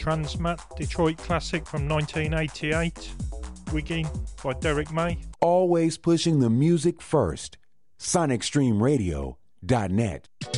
Transmat Detroit classic from 1988, Wiggin by Derek May. Always pushing the music first. SonicStreamRadio.net.